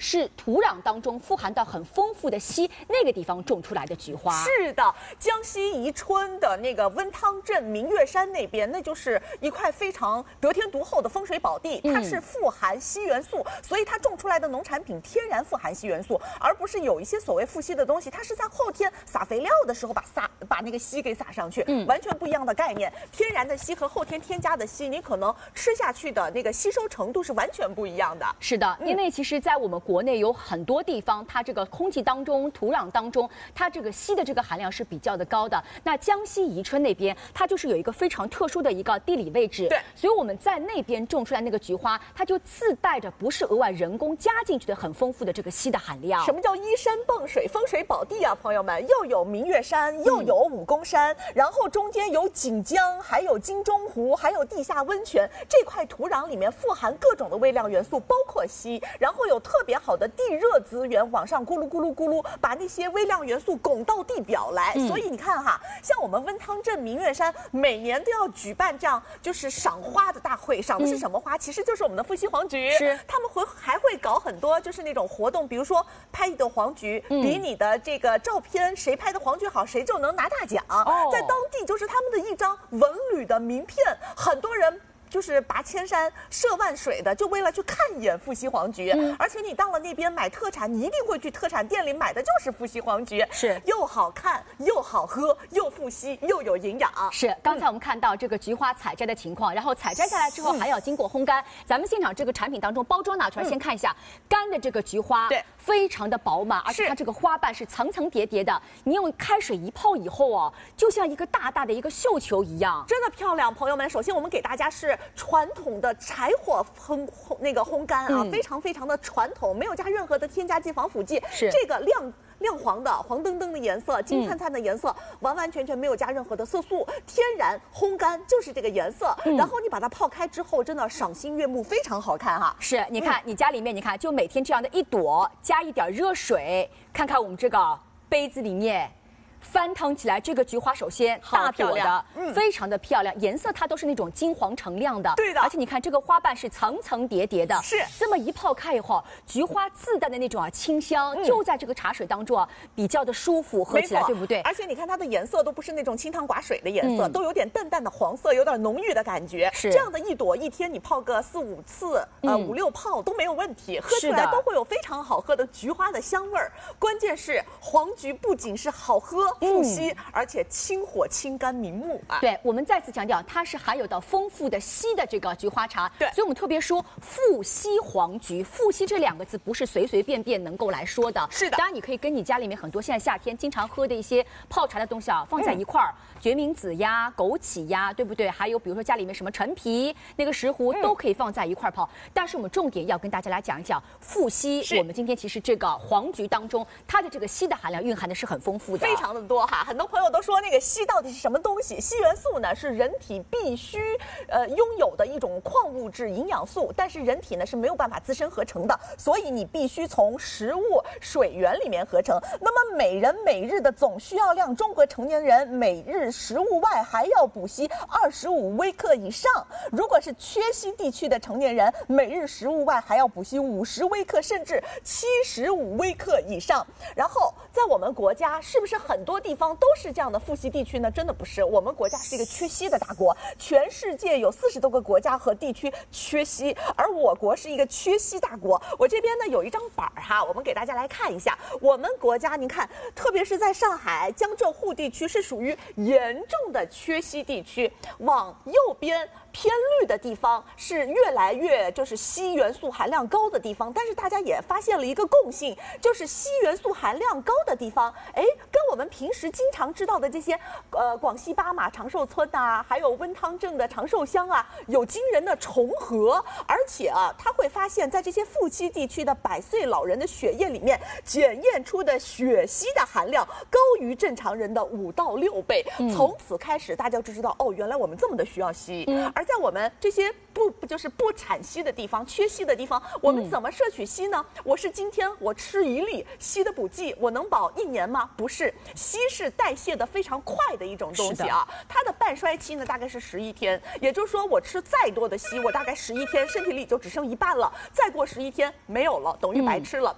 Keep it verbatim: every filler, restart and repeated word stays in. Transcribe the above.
是土壤当中富含到很丰富的硒那个地方种出来的菊花。 是的，江西宜春的那个温汤镇明月山那边，那就是一块非常得天独厚的风水宝地，它是富含硒元素，所以它种出来的农产品天然富含硒元素，而不是有一些所谓富硒的东西，它是在后天撒肥料的时候把撒把那个硒给撒上去，嗯，完全不一样的概念。天然的硒和后天添加的硒，你可能吃下去的那个吸收程度是完全不一样的。 是的，因为其实，在我们国内有很多地方，它这个空气当中、土壤当中，它这个硒的这个含量是比较的高的。那江西宜春那边，它就是有一个非常特殊的一个地理位置， 对， 所以我们在那边种出来那个菊花，它就自带着不是额外人工加进去的很丰富的这个硒的含量。 什么叫依山傍水，风水宝地啊，朋友们？又有明月山，又有武功山，嗯、然后中间有锦江，还有金钟湖，还有地下温泉。这块土壤里面富含各种的微量元素，包括硒，然后有特别好的地热资源往上咕噜咕噜咕噜，把那些微量元素拱到地表来。嗯、所以你看哈，像我们温汤镇明月山每年都要举办这样就是赏花的大会，赏的是什么花？嗯、其实就是我们的富硒黄菊。 是， 他们会还会搞很多就是那种活动，比如说拍一朵黄菊，嗯、比你的这个照片谁拍的黄菊好，谁就能拿大奖。哦、在当地就是他们的一张文旅的名片，很多人。就是跋千山涉万水的，就为了去看一眼富硒黄菊。嗯、而且你到了那边买特产，你一定会去特产店里买的就是富硒黄菊， 是又好看又好喝又富硒又有营养。 是，刚才我们看到这个菊花采摘的情况，然后采摘下来之后还要经过烘干。咱们现场这个产品当中包装拿出来，先看一下干的这个菊花， 对， 非常的饱满，而且它这个花瓣是层层叠叠的。你用开水一泡以后哦，就像一个大大的一个绣球一样， 真的漂亮。朋友们，首先我们给大家是传统的柴火烘烘那个烘干啊，嗯、非常非常的传统，没有加任何的添加剂、防腐剂。 是这个亮亮黄的、黄澄澄的颜色，金灿灿的颜色，嗯、完完全全没有加任何的色素，天然烘干就是这个颜色。嗯、然后你把它泡开之后，真的赏心悦目，非常好看哈。 是，你看、嗯、你家里面，你看就每天这样的一朵，加一点热水，看看我们这个杯子里面。翻腾起来，这个菊花首先大朵的，嗯、非常的漂亮，颜色它都是那种金黄橙亮的， 对的。 而且你看这个花瓣是层层叠叠的， 是这么一泡开以后，菊花自带的那种啊清香，嗯、就在这个茶水当中啊比较的舒服，喝起来对不对？ 而且你看它的颜色都不是那种清汤寡水的颜色，嗯、都有点淡淡的黄色，有点浓郁的感觉。 是这样的一朵，一天你泡个四五次，呃、嗯、五六泡都没有问题，喝起来都会有非常好喝的菊花的香味儿。关键是黄菊不仅是好喝富硒。嗯而且清火清肝明目啊！ 对，我们再次强调，它是含有到丰富的硒的这个菊花茶。 对， 所以我们特别说富硒黄菊，富硒这两个字不是随随便便能够来说的。 是的， 当然你可以跟你家里面很多现在夏天经常喝的一些泡茶的东西啊放在一块儿，嗯、决明子呀、枸杞呀，对不对？还有比如说家里面什么陈皮、那个石斛、嗯、都可以放在一块儿泡。但是我们重点要跟大家来讲一讲富硒。我们今天其实这个黄菊当中，它的这个硒的含量蕴含的是很丰富的， 非常的多哈。很多朋友都说那个硒到底是什么东西？硒元素呢是人体必须呃拥有的一种矿物质营养素，但是人体呢是没有办法自身合成的，所以你必须从食物、水源里面合成。那么每人每日的总需要量，中国成年人每日食物外还要补硒二十五微克以上。如果是缺硒地区的成年人，每日食物外还要补硒五十微克，甚至七十五微克以上。然后在我们国家，是不是很多地方都是这样的富硒地区呢？真的不是，我们国家是一个缺硒的大国，全世界有四十多个国家和地区缺硒，而我国是一个缺硒大国。我这边呢有一张板儿哈，我们给大家来看一下，我们国家您看，特别是在上海、江浙沪地区是属于严重的缺硒地区，往右边偏绿的地方是越来越就是硒元素含量高的地方，但是大家也发现了一个共性，就是硒元素含量高的地方，哎，跟我们平时经常知道的这些呃广西巴马长寿村啊，还有温汤镇的长寿乡啊，有惊人的重合。而且啊，他会发现，在这些富硒地区的百岁老人的血液里面，检验出的血硒的含量高于正常人的五到六倍。嗯、从此开始，大家就知道哦，原来我们这么的需要硒。嗯、而在我们这些不就是不产硒的地方、缺硒的地方，我们怎么摄取硒呢？我是今天我吃一粒硒的补剂，我能保一年吗？不是，硒是代谢的非常快的一种东西啊，它的半衰期呢大概是十一天，也就是说我吃再多的硒，我大概十一天身体里就只剩一半了，再过十一天没有了，等于白吃了。嗯